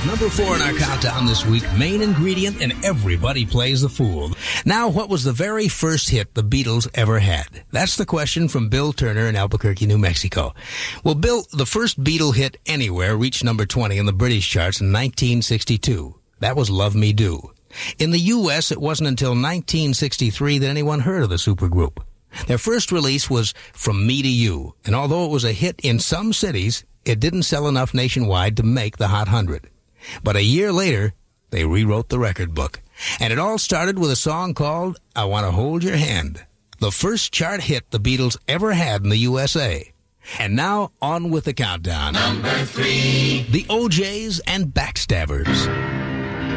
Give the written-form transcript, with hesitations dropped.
Number 4 in our countdown this week, main ingredient in Everybody Plays the Fool. Now, what was the very first hit the Beatles ever had? That's the question from Bill Turner in Albuquerque, New Mexico. Well, Bill, the first Beatle hit anywhere reached number 20 in the British charts in 1962. That was Love Me Do. In the U.S., it wasn't until 1963 that anyone heard of the supergroup. Their first release was From Me to You, and although it was a hit in some cities, it didn't sell enough nationwide to make the Hot 100. But a year later, they rewrote the record book. And it all started with a song called I Want to Hold Your Hand, the first chart hit the Beatles ever had in the USA. And now, on with the countdown. Number 3. The OJs and Backstabbers.